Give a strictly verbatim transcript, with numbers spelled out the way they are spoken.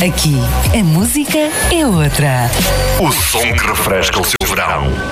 Aqui, a música é outra. O som que refresca o seu verão.